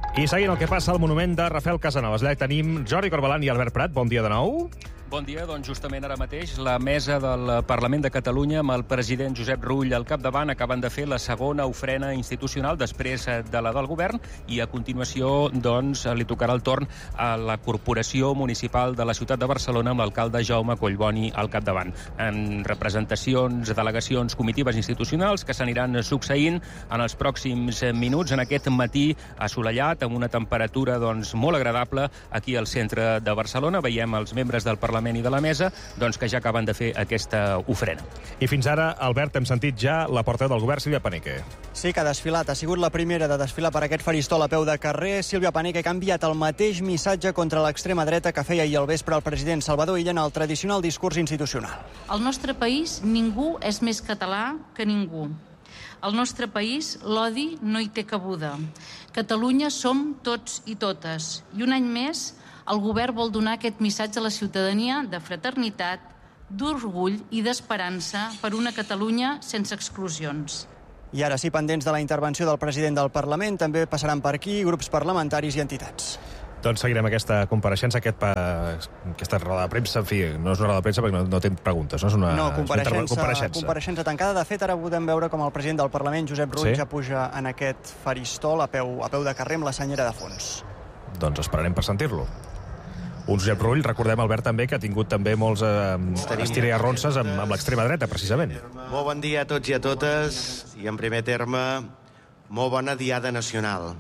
I seguint el que passa al monument de Rafael Casanovas, allà tenim Jordi Corbalan i Albert Prat. Bon dia de nou. Bon dia, doncs justament ara mateix la mesa del Parlament de Catalunya amb el president Josep Rull al capdavant acaben de fer la segona ofrena institucional després de la del govern i a continuació doncs li tocarà el torn a la Corporació Municipal de la Ciutat de Barcelona amb l'alcalde Jaume Collboni al capdavant. En representacions, delegacions, comitives institucionals que s'aniran succeint en els pròxims minuts en aquest matí assolellat amb una temperatura doncs molt agradable aquí al centre de Barcelona. Veiem els membres del Parlament i de la mesa doncs, que ja acaben de fer aquesta ofrena. I fins ara, Albert, hem sentit ja la portaveu del govern, Sílvia Paneque. Sí que ha desfilat. Ha sigut la primera de desfilar per aquest faristol a peu de carrer. Sílvia Paneque, que ha enviat el mateix missatge contra l'extrema dreta que feia ahir al vespre el president Salvador Illa en el tradicional discurs institucional. Al nostre país ningú és més català que ningú. Al nostre país l'odi no hi té cabuda. Catalunya som tots i totes. I un any més el govern vol donar aquest missatge a la ciutadania de fraternitat, d'orgull i d'esperança per una Catalunya sense exclusions. I ara sí, pendents de la intervenció del president del Parlament, també passaran per aquí grups parlamentaris i entitats. Doncs seguirem aquesta compareixença, aquesta roda de premsa. En fi, no és una roda de premsa perquè no té preguntes, no? És una compareixença tancada. De fet, ara podem veure com el president del Parlament, Josep Rull, ja puja en aquest faristol a peu de carrer amb la senyera de fons. Doncs esperarem per sentir-lo. Un Josep Rull, recordem, Albert, també, que ha tingut també molts estira-i-arronses amb l'extrema dreta, precisament. Molt bon dia a tots i a totes, i en primer terme, molt bona diada nacional.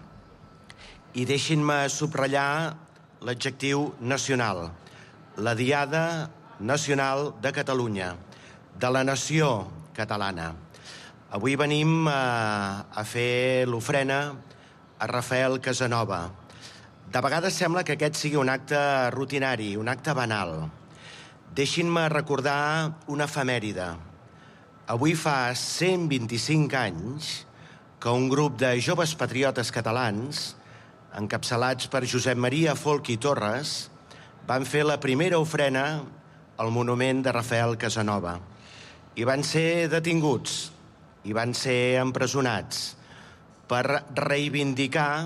I deixin-me subratllar l'adjectiu nacional. La diada nacional de Catalunya, de la nació catalana. Avui venim a fer l'ofrena a Rafael Casanova. De vegades sembla que aquest sigui un acte rutinari, un acte banal. Deixin-me recordar una efemèride. Avui fa 125 anys que un grup de joves patriotes catalans, encapçalats per Josep Maria Folch i Torres, van fer la primera ofrena al monument de Rafael Casanova. I van ser detinguts, i van ser empresonats per reivindicar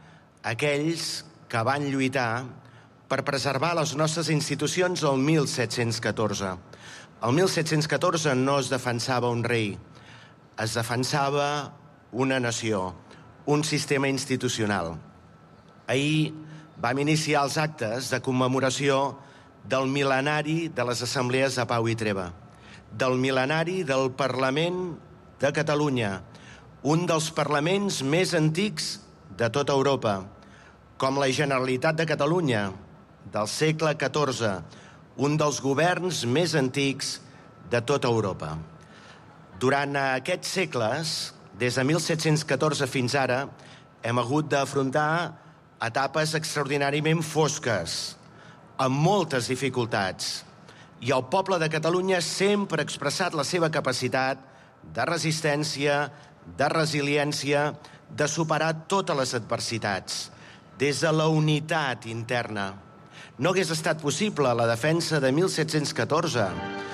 aquells que van lluitar per preservar les nostres institucions el 1714. El 1714 no es defensava un rei, es defensava una nació, un sistema institucional. Ahir vam iniciar els actes de commemoració del mil·lenari de les assemblees de Pau i Treva, del mil·lenari del Parlament de Catalunya, un dels parlaments més antics de tota Europa, com la Generalitat de Catalunya, del segle XIV, un dels governs més antics de tota Europa. Durant aquests segles, des de 1714 fins ara, hem hagut d'afrontar etapes extraordinàriament fosques, amb moltes dificultats. I el poble de Catalunya sempre ha expressat la seva capacitat de resistència, de resiliència, de superar totes les adversitats, des de la unitat interna. No hagués estat possible la defensa de 1714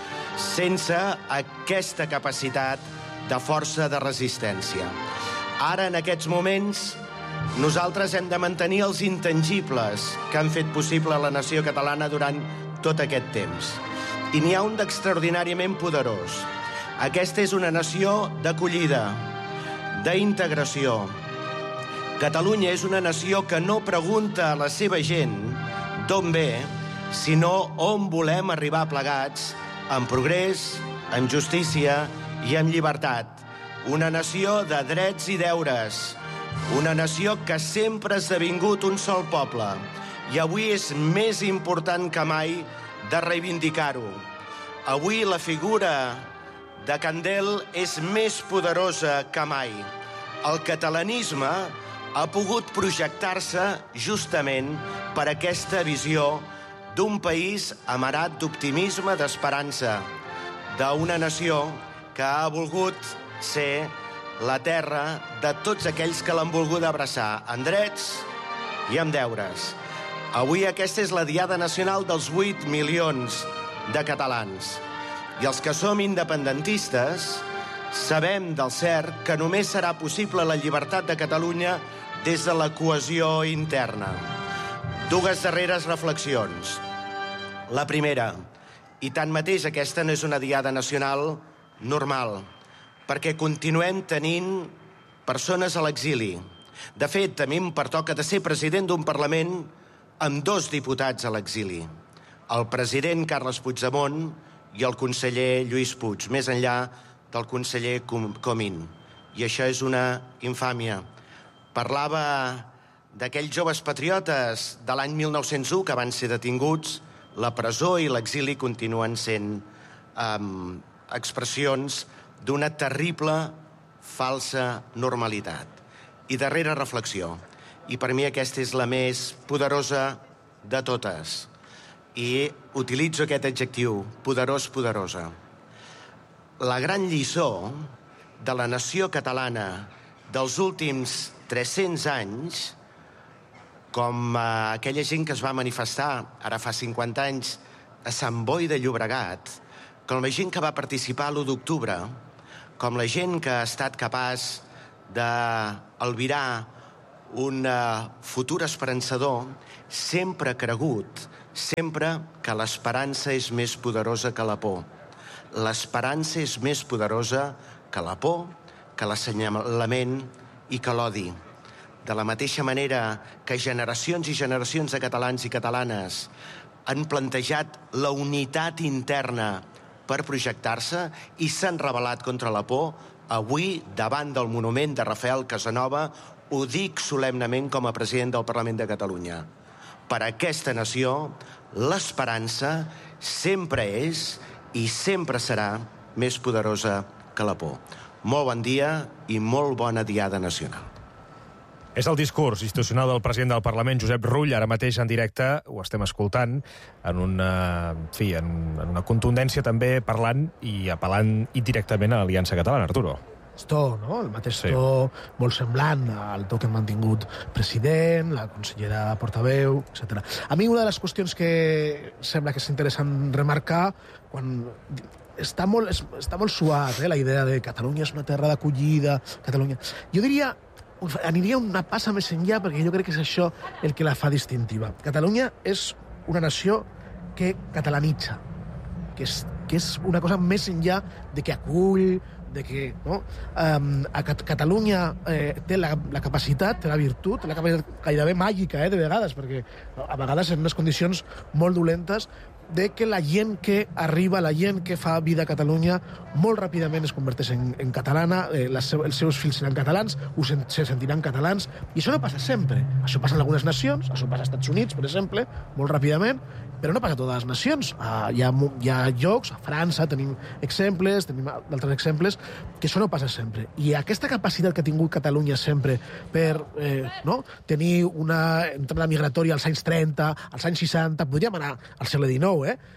sense aquesta capacitat de força de resistència. Ara, en aquests moments, nosaltres hem de mantenir els intangibles que han fet possible la nació catalana durant tot aquest temps. I n'hi ha un d'extraordinàriament poderós. Aquesta és una nació d'acollida, d'integració. Catalunya és una nació que no pregunta a la seva gent d'on ve, sinó on volem arribar plegats, amb progrés, amb justícia i amb llibertat. Una nació de drets i deures. Una nació que sempre ha esdevingut un sol poble. I avui és més important que mai de reivindicar-ho. Avui la figura de Candel és més poderosa que mai. El catalanisme ha pogut projectar-se justament per aquesta visió d'un país amarat d'optimisme, d'esperança, d'una nació que ha volgut ser la terra de tots aquells que l'han volgut abraçar en drets i en deures. Avui aquesta és la diada nacional dels 8 milions de catalans. I els que som independentistes sabem del cert que només serà possible la llibertat de Catalunya des de la cohesió interna. Dues darreres reflexions. La primera, i tanmateix aquesta no és una diada nacional normal, perquè continuem tenint persones a l'exili. De fet, a mi em pertoca de ser president d'un Parlament amb 2 diputats a l'exili, el president Carles Puigdemont i el conseller Lluís Puig, més enllà del conseller Comín. I això és una infàmia. Parlava d'aquells joves patriotes de l'any 1901 que van ser detinguts. La presó i l'exili continuen sent expressions d'una terrible falsa normalitat. I darrera reflexió, i per mi aquesta és la més poderosa de totes, i utilitzo aquest adjectiu, poderós, poderosa. La gran lliçó de la nació catalana dels últims 300 anys, com aquella gent que es va manifestar ara fa 50 anys a Sant Boi de Llobregat, com la gent que va participar a l'1 d'octubre, com la gent que ha estat capaç d'albirar un futur esperançador, sempre ha cregut, sempre que l'esperança és més poderosa que la por. L'esperança és més poderosa que la por, que l'assenyalament i que l'odi. De la mateixa manera que generacions i generacions de catalans i catalanes han plantejat la unitat interna per projectar-se i s'han rebel·lat contra la por, avui, davant del monument de Rafael Casanova, ho dic solemnement com a president del Parlament de Catalunya. Per a aquesta nació, l'esperança sempre és i sempre serà més poderosa que la por. Molt bon dia i molt bona diada nacional. És el discurs institucional del president del Parlament, Josep Rull, ara mateix en directe, ho estem escoltant, en una contundència també parlant i apel·lant indirectament a l'Aliança Catalana, Arturo. To, no? El mateix to molt semblant al to que han mantingut president, la consellera portaveu, etc. A mi una de les qüestions que sembla que és interessant remarcar, quan està molt suat, la idea de Catalunya és una terra d'acollida, Catalunya... Jo diria, aniria una passa més enllà, perquè jo crec que és això el que la fa distintiva. Catalunya és una nació que catalanitza, que és una cosa més enllà de que acull, de que Catalunya té la capacitat, té la virtut, la capacitat gairebé màgica, de vegades, perquè a vegades en unes condicions molt dolentes, de que la gent que arriba, la gent que fa vida a Catalunya, molt ràpidament es converteix en catalana, els seus fills seran catalans, se sentiran catalans, i això no passa sempre. Això passa en algunes nacions, això passa als Estats Units, per exemple, molt ràpidament, però no passa a totes les nacions. Hi ha llocs, a França tenim exemples, tenim d'altres exemples, que això no passa sempre. I aquesta capacitat que ha tingut Catalunya sempre per tenir una entrada migratòria als anys 30, als anys 60, podríem anar al segle XIX,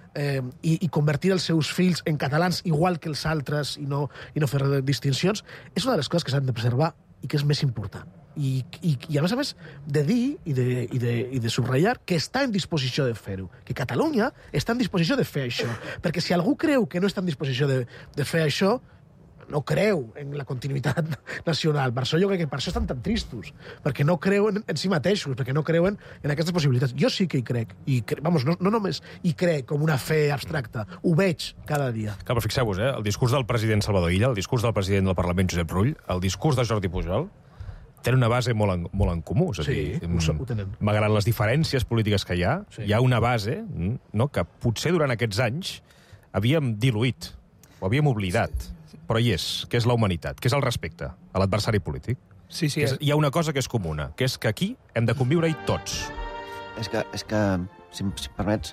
i convertir els seus fills en catalans igual que els altres i no fer distincions, és una de les coses que s'han de preservar i que és més important. I a més, de dir i de subratllar que està en disposició de fer-ho, que Catalunya està en disposició de fer això. Perquè si algú creu que no està en disposició de fer això, no creu en la continuïtat nacional. Per això jo crec que per això estan tan tristos, perquè no creuen en si mateixos, perquè no creuen en aquestes possibilitats. Jo sí que hi crec, no només hi crec com una fe abstracta, ho veig cada dia. Clar, però fixeu-vos, el discurs del president Salvador Illa, el discurs del president del Parlament Josep Rull, el discurs de Jordi Pujol, tenen una base molt en comú. És a dir, ho tenen. Malgrat les diferències polítiques que hi ha una base que potser durant aquests anys havíem diluït, o havíem oblidat. Però hi és, que és la humanitat, que és el respecte a l'adversari polític. Sí. Hi ha una cosa que és comuna, que és que aquí hem de conviure-hi tots. És que si em permets,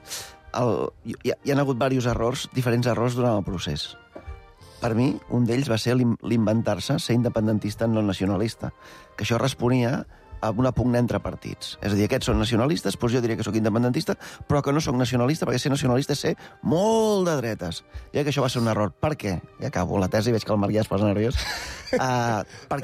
hi ha hagut diferents errors durant el procés. Per mi, un d'ells va ser l'inventar-se ser independentista no nacionalista, que això responia a una pugna entre partits. És a dir, aquests són nacionalistes, doncs jo diria que sóc independentista, però que no sóc nacionalista, perquè ser nacionalista és ser molt de dretes. Jo crec que això va ser un error. Per què? I acabo la tesi, veig que el Marià es posa nerviós. Perquè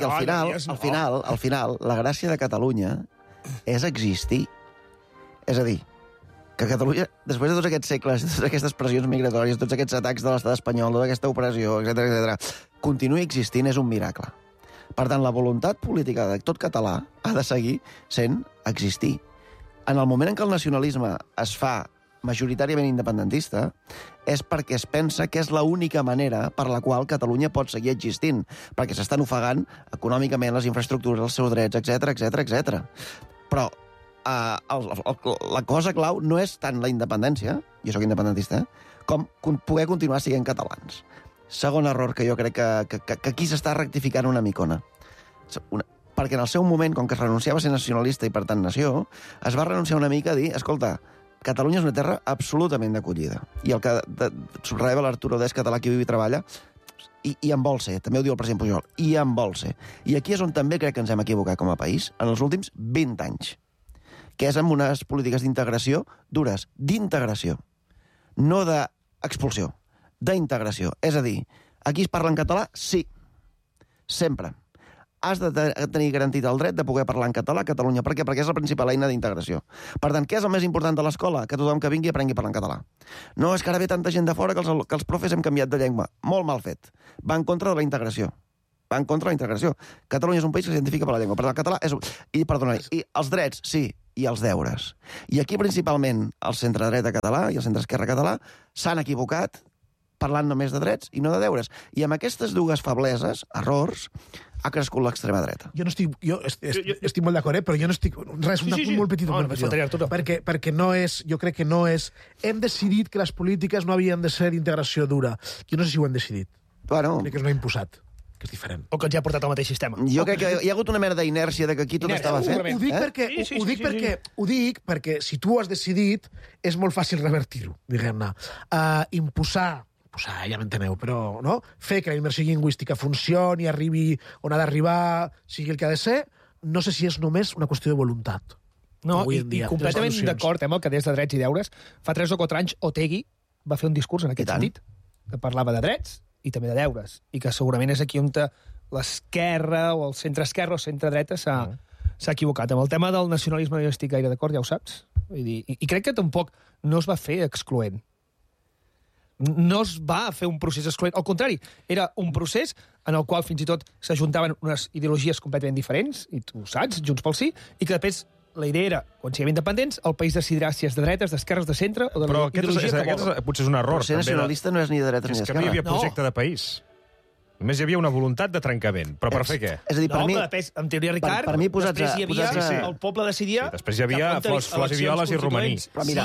al final, la gràcia de Catalunya és existir. És a dir, que Catalunya, després de tots aquests segles, de totes aquestes pressions migratòries, tots aquests atacs de l'estat espanyol, tota aquesta opressió, etc., continuï existint és un miracle. Per tant, la voluntat política de tot català ha de seguir sent existir. En el moment en què el nacionalisme es fa majoritàriament independentista, és perquè es pensa que és l'única manera per la qual Catalunya pot seguir existint, perquè s'estan ofegant econòmicament les infraestructures, els seus drets, etc. Però la cosa clau no és tant la independència, jo sóc independentista, com poder continuar sent catalans. Segon error que jo crec que aquí s'està rectificant una micona. Perquè en el seu moment, com que es renunciava a ser nacionalista i per tant nació, es va renunciar una mica a dir, escolta, Catalunya és una terra absolutament d'acollida. I el que subratlla l'Arturo Dés, català que viu i treballa, i en vol ser, també ho diu el president Pujol, i en vol ser. I aquí és on també crec que ens hem equivocat com a país, en els últims 20 anys, que és amb unes polítiques d'integració dures, d'integració, no d'expulsió, d'integració. És a dir, aquí es parla en català? Sí, sempre. Has de tenir garantit el dret de poder parlar en català a Catalunya. Per què? Perquè és la principal eina d'integració. Per tant, què és el més important de l'escola? Que tothom que vingui aprengui a parlar en català. No, és que ara ve tanta gent de fora que els profes hem canviat de llengua. Molt mal fet. Va en contra de la integració. Va en contra de la integració. Catalunya és un país que s'identifica per la llengua. Per tant, el català és... I els drets, sí, i els deures. I aquí, principalment, el centre-dreta català i el centre-esquerra català s'han equivocat parlant només de drets i no de deures. I amb aquestes dues febleses, errors, ha crescut l'extrema dreta. Jo estic molt d'acord, però jo no estic... Res, un apunt molt petit. Perquè no és... Jo crec que no és... Hem decidit que les polítiques no havien de ser d'integració dura. Jo no sé si ho hem decidit. Bueno... Crec que no ho hem imposat, que és diferent. O que ens ha portat al mateix sistema. Jo crec que hi ha hagut una mena d'inèrcia de que aquí tot estava fet. Ho dic perquè si tu has decidit és molt fàcil revertir-ho, diguem-ne. Imposar, ja m'enteneu, però no? Fer que la immersió lingüística funcioni, arribi on ha d'arribar, sigui el que ha de ser, no sé si és només una qüestió de voluntat. No, i completament d'acord amb el que des de drets i deures. Fa 3 o 4 anys Otegi va fer un discurs en aquest sentit, que parlava de drets i també de deures, i que segurament és aquí on l'esquerra o el centre-esquerra o centre-dreta s'ha equivocat. Amb el tema del nacionalisme no hi estic gaire d'acord, ja ho saps. I crec que tampoc no es va fer excloent. No es va fer un procés excloent. Al contrari, era un procés en el qual fins i tot s'ajuntaven unes ideologies completament diferents, i tu saps, Junts pel Sí, i que després la idea era, quan siguem independents, el país decidirà si és de dretes, d'esquerres, de centre o de la ideologia que vol. Potser és un error. Però ser nacionalista no és ni de dretes ni d'esquerra. És que no hi havia projecte de país. Només hi havia una voluntat de trencament. Però per fer què? És a dir, per mi... En teoria, Ricard, per mi després hi havia... El poble decidia... Després hi havia flors i violes i romaní.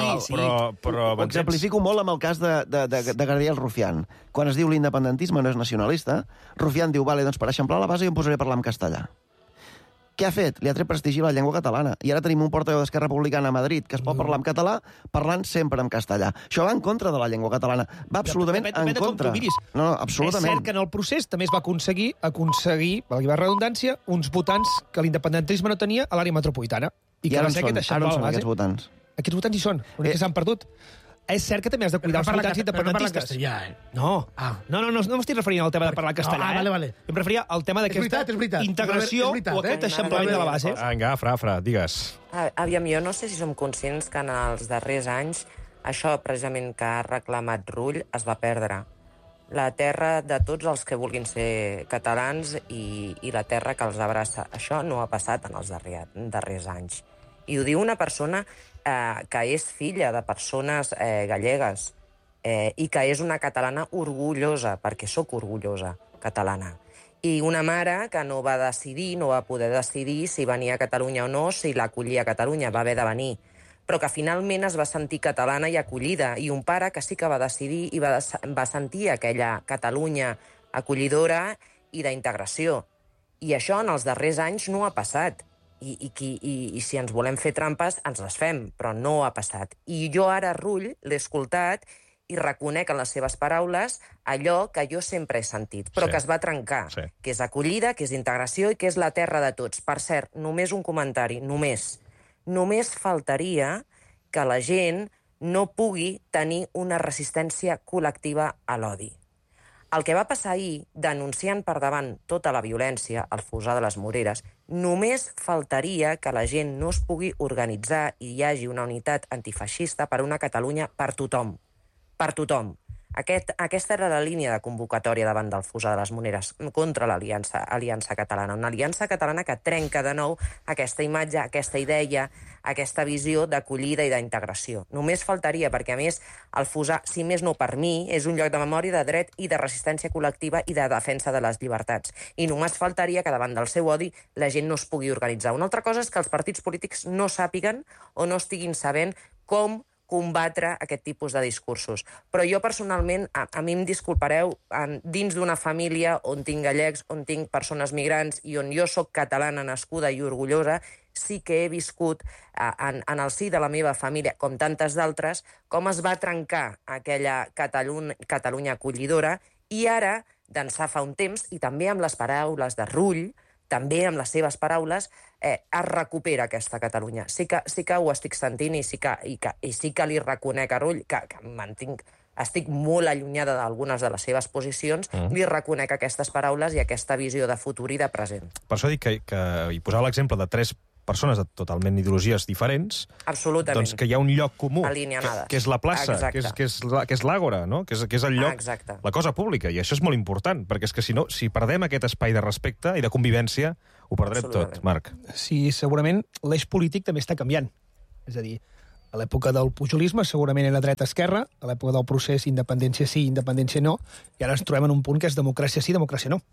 Però ho exemplifico molt amb el cas de Gabriel Rufián. Quan es diu l'independentisme no és nacionalista, Rufián diu, vale, doncs per eixamplar la base jo em posaré a parlar en castellà. Què ha fet? Li ha tret prestigi a la llengua catalana. I ara tenim un portaveu d'Esquerra Republicana a Madrid que es pot parlar en català parlant sempre en castellà. Això va en contra de la llengua catalana. Va absolutament en contra. No, absolutament. És cert que en el procés també es va aconseguir, valgui la redundància, uns votants que l'independentisme no tenia a l'àrea metropolitana. I ara on són aquests votants? Aquests votants hi són, l'únic que s'han perdut. És cert que també has de cuidar els votants independentistes. No m'estic referint al tema de parlar castellà. Vale. Em referia al tema d'aquesta integració o aquest eixamplament de la base. Vinga, Fra, digues. Aviam, jo no sé si som conscients que en els darrers anys això precisament que ha reclamat Rull es va perdre. La terra de tots els que vulguin ser catalans i la terra que els abraça. Això no ha passat en els darrers anys. I ho diu una persona que és filla de persones gallegues i que és una catalana orgullosa, perquè sóc orgullosa catalana. I una mare que no va poder decidir si venia a Catalunya o no, si l'acollia a Catalunya, va haver de venir, però que finalment es va sentir catalana i acollida, i un pare que sí que va decidir i va sentir aquella Catalunya acollidora i d'integració. I això en els darrers anys no ha passat. I si ens volem fer trampes, ens les fem, però no ha passat. I jo ara, Rull, l'he escoltat i reconec en les seves paraules allò que jo sempre he sentit, però que es va trencar, que és acollida, que és integració i que és la terra de tots. Per cert, només un comentari, només faltaria que la gent no pugui tenir una resistència col·lectiva a l'odi. El que va passar ahir, denunciant per davant tota la violència, el Fossar de les Moreres, només faltaria que la gent no es pugui organitzar i hi hagi una unitat antifeixista per una Catalunya per tothom. Per tothom. Aquesta era la línia de convocatòria davant del Fossar de les Moneres contra l'Aliança Catalana. Una aliança catalana que trenca de nou aquesta imatge, aquesta idea, aquesta visió d'acollida i d'integració. Només faltaria, perquè a més el Fossar, si més no per mi, és un lloc de memòria, de dret i de resistència col·lectiva i de defensa de les llibertats. I només faltaria que davant del seu odi la gent no es pugui organitzar. Una altra cosa és que els partits polítics no sàpiguen o no estiguin sabent com combatre aquest tipus de discursos. Però jo personalment, a mi em disculpareu, dins d'una família on tinc gallecs, on tinc persones migrants i on jo sóc catalana, nascuda i orgullosa, sí que he viscut en el si de la meva família, com tantes d'altres, com es va trencar aquella Catalunya acollidora i ara, d'ençà fa un temps, i també amb les paraules de Rull, també amb les seves paraules, es recupera aquesta Catalunya. Sí que ho estic sentint i sí que li reconec a Rull, que estic molt allunyada d'algunes de les seves posicions, li reconec aquestes paraules i aquesta visió de futur i de present. Per això dic que hi posava l'exemple de 3 persones de totalment ideologies diferents, doncs que hi ha un lloc comú, que és la plaça, que és l'àgora, no? que és el lloc, la cosa pública, i això és molt important, perquè és que si no, si perdem aquest espai de respecte i de convivència, ho perdrem tot, Marc. Sí, segurament l'eix polític també està canviant. És a dir, a l'època del pujolisme segurament era dreta-esquerra, a l'època del procés independència sí, independència no, i ara ens trobem en un punt que és democràcia sí, democràcia no.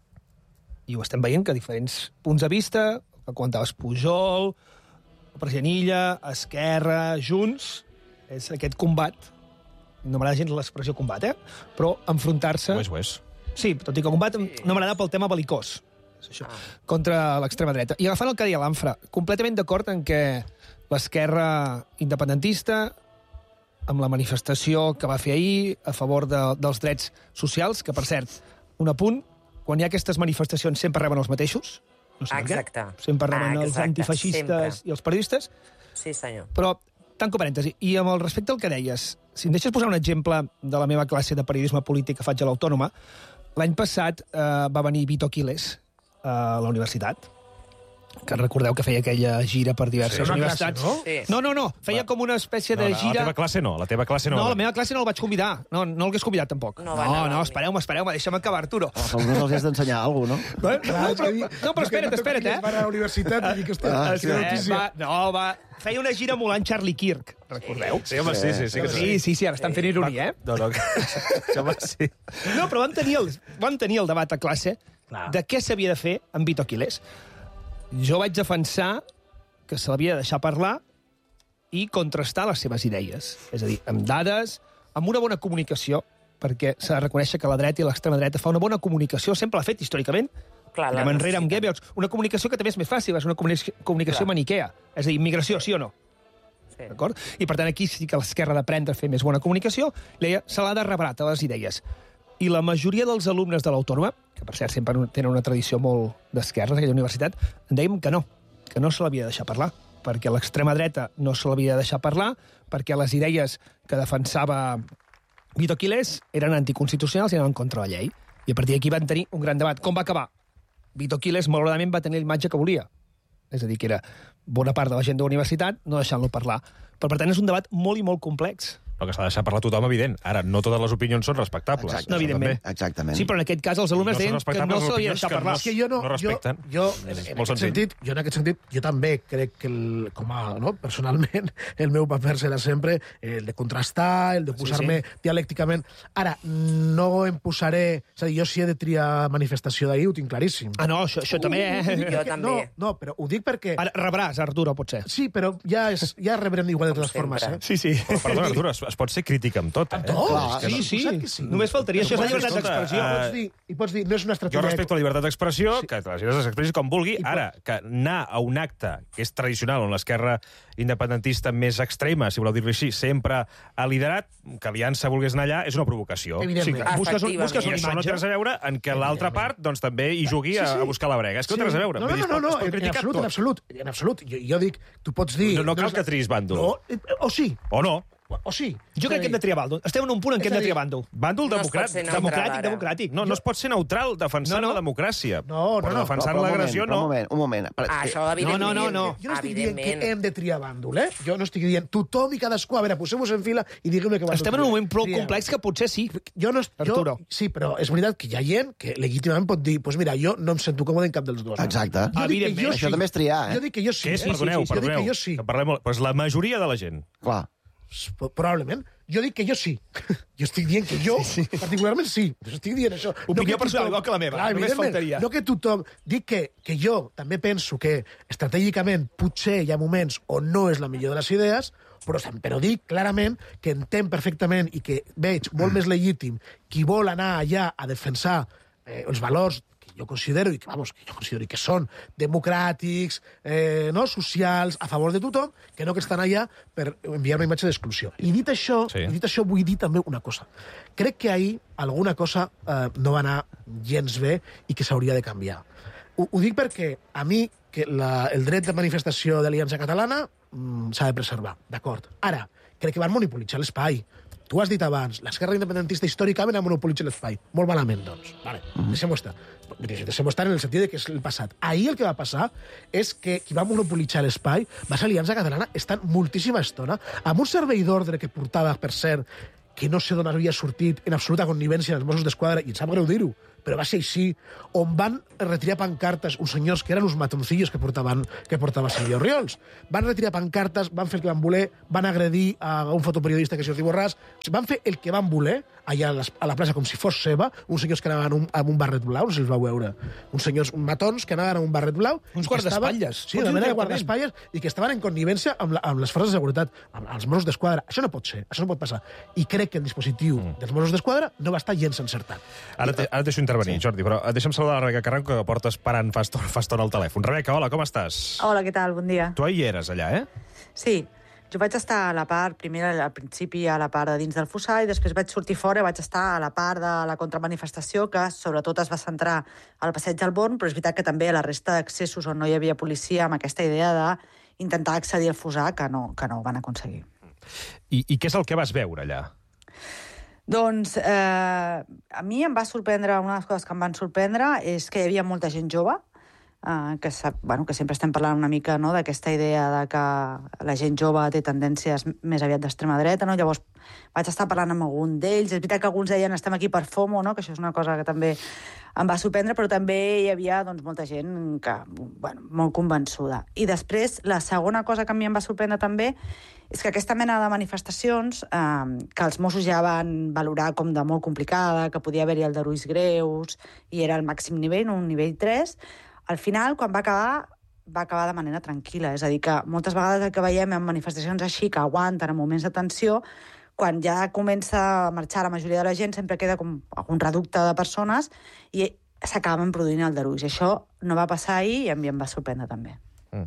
I ho estem veient, que diferents punts de vista, que comentaves Pujol, el president Illa, Esquerra, Junts, és aquest combat, no m'agrada gens l'expressió combat, però enfrontar-se... Ho és. Sí, tot i que combat no m'agrada pel tema belicós, és això, contra l'extrema dreta. I agafant el que deia l'Anfra, completament d'acord en què l'esquerra independentista, amb la manifestació que va fer ahir a favor dels drets socials, que, per cert, un apunt, quan hi ha aquestes manifestacions sempre reben els mateixos, no sé exacte. Sempre reben els antifeixistes i els periodistes. Sí, senyor. Però, tanco parèntesi, i amb el respecte al que deies, si em deixes posar un exemple de la meva classe de periodisme polític que faig a l'Autònoma, l'any passat va venir Vito Quiles a la universitat, que recordeu que feia aquella gira per diverses universitats. Classe, no? No. Feia com una espècie de gira... La teva classe no. No, la meva classe no el vaig convidar. No l'hagués convidat, tampoc. No, espereu-me, deixa'm acabar, Arturo. A alguns els has d'ensenyar alguna cosa, no? No, però espera't, Va a la universitat i que està... Feia una gira emulant Charlie Kirk, recordeu? Sí, home, sí. Sí, ara estan fent ironia, No, sí. No, però vam tenir el debat a classe de què s'havia de fer amb Vito Quiles. Jo vaig defensar que se l'havia de deixar parlar i contrastar les seves idees. És a dir, amb dades, amb una bona comunicació, perquè s'ha de reconèixer que la dreta i l'extrema dreta fa una bona comunicació, sempre l'ha fet històricament. Anem enrere amb Goebbels. Una comunicació que també és més fàcil, és una comunicació maniquea. És a dir, immigració, sí o no? Sí. D'acord? I per tant aquí sí que l'esquerra ha d'aprendre a fer més bona comunicació, se l'ha de rebatre les idees. I la majoria dels alumnes de l'Autònoma, que per cert sempre tenen una tradició molt d'esquerres en aquella universitat, en dèiem que no se l'havia de deixar parlar, perquè l'extrema dreta no se l'havia de deixar parlar, perquè les idees que defensava Vito Quiles eren anticonstitucionals i anaven contra la llei. I a partir d'aquí van tenir un gran debat. Com va acabar? Vito Quiles, malauradament, va tenir l'imatge que volia. És a dir, que era bona part de la gent de la universitat no deixant-lo parlar. Però, per tant, és un debat molt i molt complex. Però que s'ha de deixar parlar tothom, evident. Ara, no totes les opinions són respectables. No, evidentment. Exactament. Sí, però en aquest cas els alumnes deien que no se l'havia de deixar parlar. És que no respecten. En aquest sentit, jo també crec que, personalment, el meu paper serà sempre el de contrastar, el de posar-me dialècticament. Ara, no em posaré... És a dir, jo si he de triar manifestació d'ahir, ho tinc claríssim. Ah, no, això també, Jo també. No, però ho dic perquè... Ara rebràs, Arturo, potser. Sí, però ja rebrem d'igual de totes formes. Sí. Però, perdona, Arturo, es pot ser crític amb tot, Amb tot? Sí. Només faltaria. Això és la llibertat d'expressió. I pots dir, no és una estratègia... Jo respecto la llibertat d'expressió, que la gent s'expressi com vulgui. Ara, que anar a un acte que és tradicional, on l'esquerra independentista més extrema, si voleu dir-ho així, sempre ha liderat, que Aliança volgués anar allà, és una provocació. Evidentment. Busques una I això no té res a veure en què l'altra part doncs, també hi jugui a buscar la brega. És que no té res a veure. No, en absolut. Jo dic, tu pots dir... No cal que triïs bàndol. O sí. O no. O sí? Jo crec que hem de triar bàndol. Estem en un punt en què hem de triar bàndol. Bàndol democràtic. No es pot ser neutral defensant la democràcia. No. Però defensant l'agressió, no. Un moment. Això, evidentment. No. Jo no estic dient que hem de triar bàndol, Jo no estic dient tothom i cadascú. A veure, posem-vos en fila i digueu-me que bàndol. Estem en un moment prou complex que potser sí. Arturo. Sí, però és veritat que hi ha gent que legítimament pot dir, pues mira, jo no em sento còmode en cap dels dos. Exacte. Evidentment. Això també és triar, Jo dic que jo sí. Perdoneu. Jo dic que jo sí. Pues la majoria de la gent. Clar. Probablement. Jo dic que jo sí. Jo estic dient que jo, particularment sí. Estic dient això. Opinió personal, igual que la meva. Només faltaria. No que tothom... Dic que jo també penso que estratègicament potser hi ha moments on no és la millor de les idees, però dic clarament que entenc perfectament i que veig molt més legítim qui vol anar allà a defensar els valors jo considero que són democràtics, socials, a favor de tothom, que no que estan allà per enviar una imatge d'exclusió. I dit això, vull dir també una cosa. Crec que ahir alguna cosa no va anar gens bé i que s'hauria de canviar. Ho dic perquè a mi que el dret de manifestació de l'Aliança Catalana s'ha de preservar, d'acord. Ara, crec que van monopolitzar l'espai. Tu has dit abans, l'esquerra independentista històricament ha monopolitzat l'espai. Molt malament, doncs. Vale, deixem-ho estar. Deixem-ho estar en el sentit que és el passat. Ahir el que va passar és que qui va monopolitzar l'espai va ser Aliança Catalana estant moltíssima estona amb un servei d'ordre que portava, per cert, que no sé d'on havia sortit en absoluta connivència dels Mossos d'Esquadra, i em sap greu dir-ho, però va ser així, on van retirar pancartes uns senyors que eren uns matoncillos que portava Silvia Orriols. Van retirar pancartes, van fer el que van voler, van agredir a un fotoperiodista que és Jordi Borràs, van fer el que van voler allà a la plaça com si fos seva, uns senyors que anaven amb un barret blau, no sé si els vau veure, uns senyors matons que anaven amb un barret blau. Uns guardaespatlles. Sí, una mena de guardaespatlles, i que estaven en connivència amb les forces de seguretat, amb els Mossos d'Esquadra. Això no pot ser, això no pot passar. I crec que el dispositiu dels Mossos d'Esquadra no va estar gens encertat. Ara et deixo intervenir, Jordi, però deixa'm saludar la Rebeca Carranco, que porta esperant fa estona al telèfon. Rebeca, hola, com estàs? Hola, què tal? Bon dia. Tu ahir eres allà, Sí. Jo vaig estar a la part, primer al principi a la part de dins del Fossar, i després vaig sortir fora i vaig estar a la part de la contramanifestació, que sobretot es va centrar al passeig del Born, però és veritat que també a la resta d'accessos on no hi havia policia, amb aquesta idea d'intentar accedir al Fossar, que no ho van aconseguir. I què és el que vas veure allà? Doncs a mi em va sorprendre, una de les coses que em van sorprendre és que hi havia molta gent jove, que sempre estem parlant una mica d'aquesta idea de que la gent jove té tendències més aviat d'extrema dreta, Llavors vaig estar parlant amb algun d'ells. És veritat que alguns deien estem aquí per FOMO, que això és una cosa que també em va sorprendre, però també hi havia molta gent que, molt convençuda. I després, la segona cosa que a mi em va sorprendre també és que aquesta mena de manifestacions, que els Mossos ja van valorar com de molt complicada, que podia haver-hi aldarulls greus, i era el màxim nivell, un nivell 3, al final, quan va acabar de manera tranquil·la. És a dir, que moltes vegades el que veiem en manifestacions així, que aguanten en moments de tensió, quan ja comença a marxar la majoria de la gent, sempre queda com un reducte de persones i s'acaben produint aldarulls. Això no va passar ahir i a mi em va sorprendre també.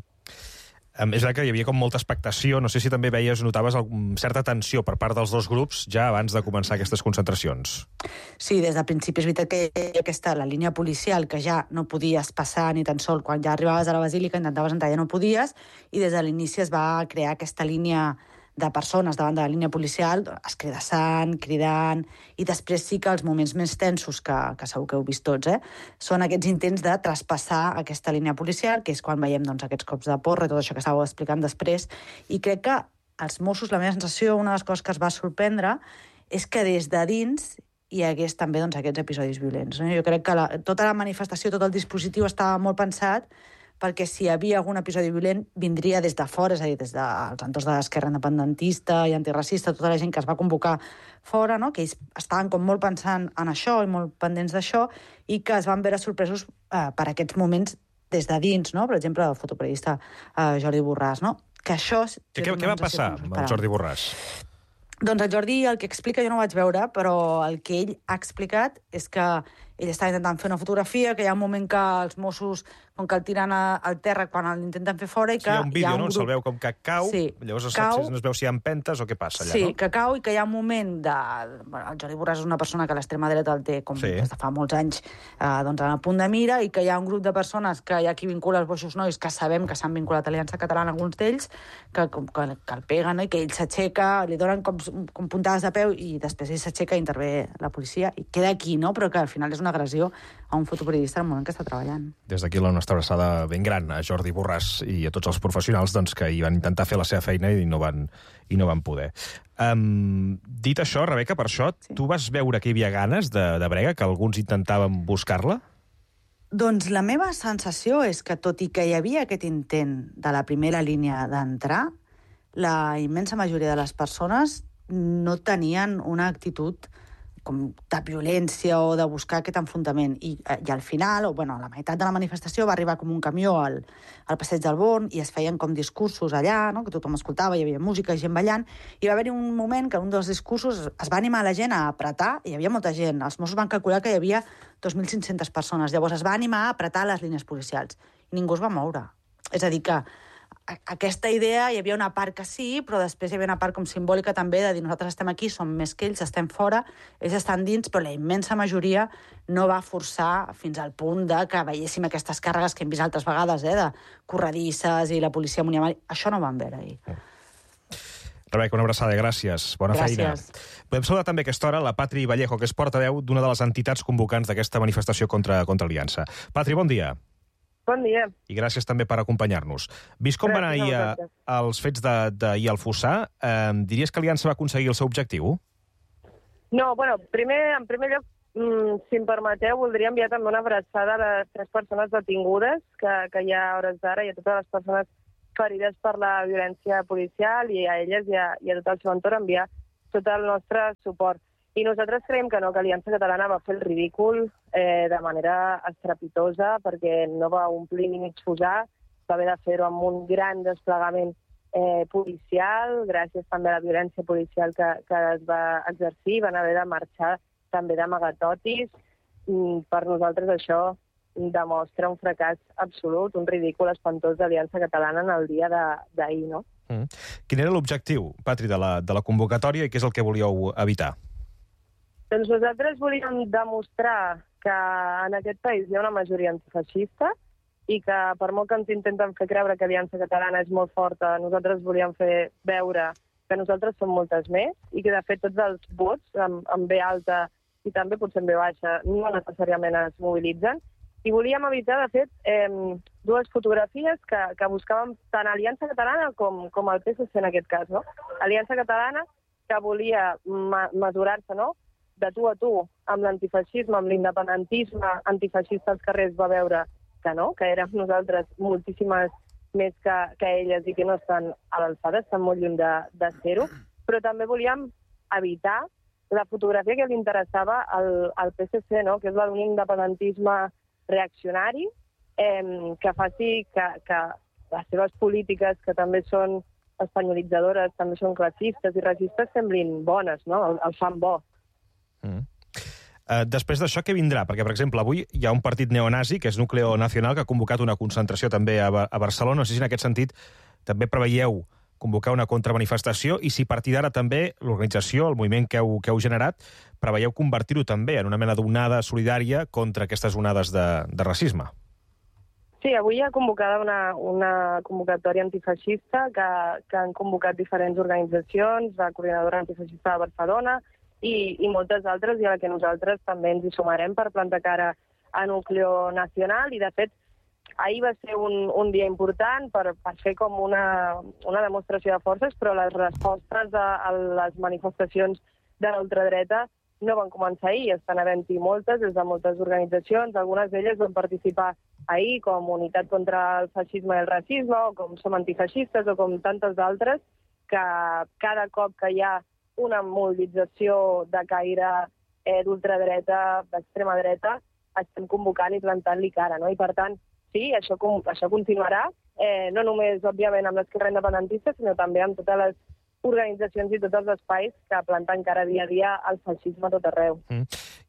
És veritat que hi havia com molta expectació, no sé si també notaves certa tensió per part dels dos grups ja abans de començar aquestes concentracions. Sí, des del principi és veritat que hi havia la línia policial, que ja no podies passar ni tan sol quan ja arribaves a la Basílica, intentaves entrar, ja no podies, i des de l'inici es va crear aquesta línia de persones davant de la línia policial, escridassant, cridant, i després sí que els moments més tensos, que segur que heu vist tots, són aquests intents de traspassar aquesta línia policial, que és quan veiem aquests cops de porra i tot això que estàveu explicant després, i crec que els Mossos, la meva sensació, una de les coses que es va sorprendre, és que des de dins hi hagués també aquests episodis violents. Jo crec que tota la manifestació, tot el dispositiu estava molt pensat perquè si hi havia algun episodi violent vindria des de fora, és a dir, des dels entorns de l'esquerra independentista i antiracista, tota la gent que es va convocar fora, que ells estaven com molt pensant en això i molt pendents d'això, i que es van veure sorpresos per aquests moments des de dins, per exemple, el fotoperiodista Jordi Borràs. Que això... Què va passar amb el Jordi Borràs? Doncs el Jordi el que explica, jo no ho vaig veure, però el que ell ha explicat és que ell estava intentant fer una fotografia, que hi ha un moment que els Mossos, com que el tiren al terra quan l'intenten fer fora, i que hi ha un vídeo, no? Se'l veu com que cau, llavors no es veu si hi ha empentes o què passa allà, no? Sí, que cau i que hi ha un moment de... El Jordi Borràs és una persona que l'extrema dreta el té com des de fa molts anys doncs, a punt de mira, i que hi ha un grup de persones que hi ha qui vincula els Boixos Nois, que sabem que s'han vinculat a Aliança Catalana, alguns d'ells, que el peguen, no? I que ell s'aixeca, li donen com puntades de peu, i després ell s'aixeca i intervé la policia, i queda aquí, no? Però que al final és una agressió a un fotoperiodista en el moment que està treballant. Des d'aquí la nostra abraçada ben gran a Jordi Borràs i a tots els professionals doncs, que hi van intentar fer la seva feina i no van poder. Dit això, Rebeca, per això, tu vas veure que hi havia ganes de brega, que alguns intentaven buscar-la? Doncs la meva sensació és que, tot i que hi havia aquest intent de la primera línia d'entrar, la immensa majoria de les persones no tenien una actitud com de violència o de buscar aquest enfrontament. I al final, a la meitat de la manifestació, va arribar com un camió al passeig del Born i es feien com discursos allà, no? Que tothom escoltava, hi havia música, gent ballant, i va haver-hi un moment que un dels discursos es va animar la gent a apretar, i hi havia molta gent. Els Mossos van calcular que hi havia 2.500 persones. Llavors es va animar a apretar les línies policials. I ningú es va moure. És a dir, que aquesta idea hi havia una part que sí, però després hi havia una part com simbòlica també de dir nosaltres estem aquí, som més que ells, estem fora, ells estan dins, però la immensa majoria no va forçar fins al punt de que veiéssim aquestes càrregues que hem vist altres vegades, de corredisses i la policia amunt i avall. Això no ho vam veure ahir. Rebeca, una abraçada, gràcies. Bona feina. Podem saludar també a aquesta hora la Patri Vallejo, que és portaveu d'una de les entitats convocants d'aquesta manifestació contra Aliança. Patri, bon dia. Bon dia. I gràcies també per acompanyar-nos. Vist com van ahir els fets d'ahir al Fossar, diries que Aliança va aconseguir el seu objectiu? No, en primer lloc, si em permeteu, voldria enviar també una abraçada a les 3 persones detingudes que hi ha a hores d'ara, i a totes les persones ferides per la violència policial, i a elles i a tot el seu entorn enviar tot el nostre suport. I nosaltres creiem que no, que Aliança Catalana va fer el ridícul de manera estrepitosa, perquè no va omplir ni mig Fossar, va haver de fer-ho amb un gran desplegament policial, gràcies també a la violència policial que es va exercir, van haver de marxar també d'amagatotis. Per nosaltres això demostra un fracàs absolut, un ridícul espantós d'Aliança Catalana en el dia d'ahir, no? Quin era l'objectiu, Patri, de la convocatòria, i què és el que volíeu evitar? Doncs nosaltres volíem demostrar que en aquest país hi ha una majoria antifeixista i que per molt que ens intenten fer creure que Aliança Catalana és molt forta, nosaltres volíem fer veure que nosaltres som moltes més i que, de fet, tots els vots, amb B alta i també potser amb B baixa, no necessàriament es mobilitzen. I volíem evitar, de fet, 2 fotografies que buscàvem tant Aliança Catalana com el PSC en aquest cas, no? Aliança Catalana, que volia mesurar-se, no?, de tu a tu, amb l'antifeixisme, amb l'independentisme antifeixista als carrers, va veure que no, que érem nosaltres moltíssimes més que elles i que no estan a l'alçada, estan molt lluny de ser-ho, però també volíem evitar la fotografia que li interessava al PSC, no?, que és la d'un independentisme reaccionari, que faci que les seves polítiques, que també són espanyolitzadores, també són classistes i racistes, semblin bones, no?, el fan bo. Després d'això, què vindrà? Perquè, per exemple, avui hi ha un partit neonazi, que és Núcleo Nacional, que ha convocat una concentració també a Barcelona. No sé si en aquest sentit també preveieu convocar una contramanifestació i si a partir d'ara també l'organització, el moviment que heu generat, preveieu convertir-ho també en una mena d'onada solidària contra aquestes onades de racisme. Sí, avui hi ha convocada una convocatòria antifeixista que han convocat diferents organitzacions, la Coordinadora Antifeixista de Barcelona, i moltes altres, i a la que nosaltres també ens hi sumarem per plantar cara a Núcleo Nacional. I, de fet, ahir va ser un dia important per fer com una demostració de forces, però les respostes a les manifestacions de l'ultradreta no van començar ahir. Estan havent-hi moltes, des de moltes organitzacions. Algunes d'elles van participar ahir com Unitat contra el Feixisme i el Racisme, o com Som Antifeixistes, o com tantes d'altres, que cada cop que hi ha una mobilització de caire d'ultradreta, d'extrema dreta, estem convocant i plantant-li cara, no? I, per tant, sí, això continuarà, no només, òbviament, amb l'esquerra independentista, sinó també amb totes les organitzacions i tots els espais que planten cara dia a dia al feixisme a tot arreu.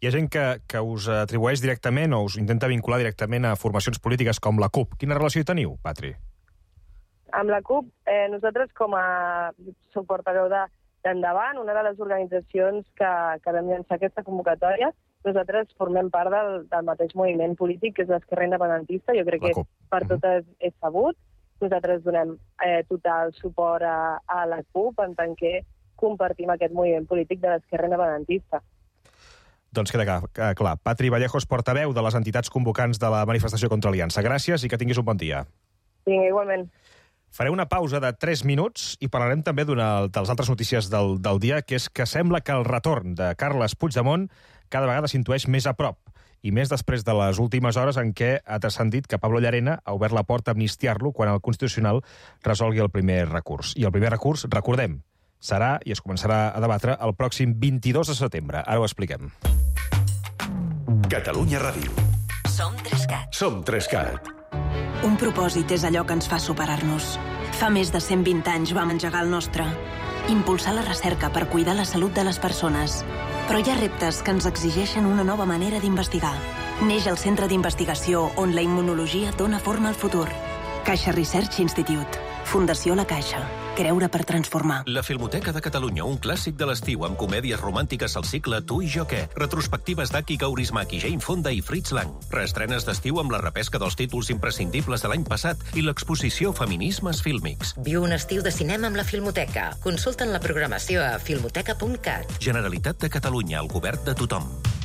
Hi ha gent que us atribueix directament o us intenta vincular directament a formacions polítiques com la CUP. Quina relació hi teniu, Patri? Amb la CUP, nosaltres com a portaveu d'Endavant, una de les organitzacions que vam llançar aquesta convocatòria, nosaltres formem part del mateix moviment polític, que és l'Esquerra Independentista. Jo crec que per totes és sabut. Nosaltres donem total suport a la CUP en tant que compartim aquest moviment polític de l'Esquerra Independentista. Doncs queda clar. Patri Vallejos, portaveu de les entitats convocants de la manifestació contra Aliança. Gràcies i que tinguis un bon dia. Vinga, igualment. Faré una pausa de 3 minuts i parlarem també d'una de les altres notícies del dia, que és que sembla que el retorn de Carles Puigdemont cada vegada s'intueix més a prop, i més després de les últimes hores en què ha transcendit que Pablo Llarena ha obert la porta a amnistiar-lo quan el Constitucional resolgui el primer recurs. I el primer recurs, recordem, serà i es començarà a debatre el pròxim 22 de setembre. Ara ho expliquem. Catalunya Ràdio. Som 3CAT. Som 3CAT. Un propòsit és allò que ens fa superar-nos. Fa més de 120 anys vam engegar el nostre. Impulsar la recerca per cuidar la salut de les persones. Però hi ha reptes que ens exigeixen una nova manera d'investigar. Neix el Centre d'Investigació on la immunologia dona forma al futur. Caixa Research Institute. Fundació La Caixa. Creure per transformar. La Filmoteca de Catalunya, un clàssic de l'estiu amb comèdies romàntiques al cicle Tu i jo què. Retrospectives d'Aki Kaurismäki, Jane Fonda i Fritz Lang. Reestrenes d'estiu amb la repesca dels títols imprescindibles de l'any passat i l'exposició Feminismes Fílmics. Viu un estiu de cinema amb la Filmoteca. Consulta'n la programació a filmoteca.cat. Generalitat de Catalunya, el govern de tothom.